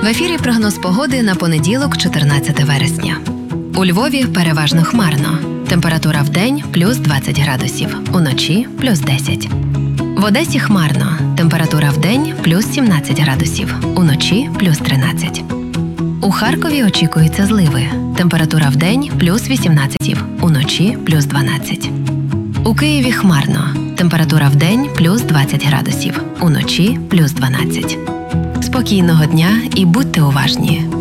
ефірі прогноз погоди на понеділок, 14 вересня. У Львові переважно хмарно. Температура вдень – плюс 20 градусів, уночі – плюс 10. В Одесі хмарно. Температура вдень – плюс 17 градусів, уночі – плюс 13. У Харкові очікуються зливи. Температура вдень – плюс 18, уночі – плюс 12. У Києві хмарно. Температура вдень – плюс 20 градусів, уночі – плюс 12. Спокійного дня і будьте уважні.